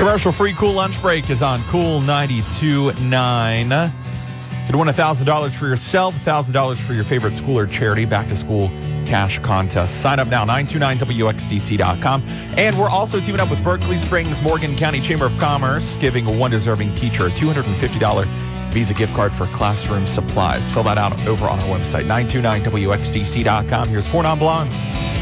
Commercial-free Cool Lunch Break is on Cool 92.9. Could win $1,000 for yourself, $1,000 for your favorite school or charity. Back-to-school cash contest. Sign up now, 929WXDC.com. And we're also teaming up with Berkeley Springs Morgan County Chamber of Commerce, giving one deserving teacher a $250 Visa gift card for classroom supplies. Fill that out over on our website, 929WXDC.com. Here's Four Non-Blondes.